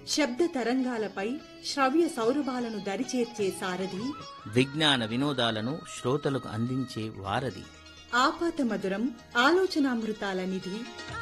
శబ్ద తరంగాలపై శ్రవ్య సౌరభాలను దరిచేర్చే సారథి, విజ్ఞాన వినోదాలను శ్రోతలకు అందించే వారధి, ఆపాత మధురం ఆలోచనామృతాల నిధి,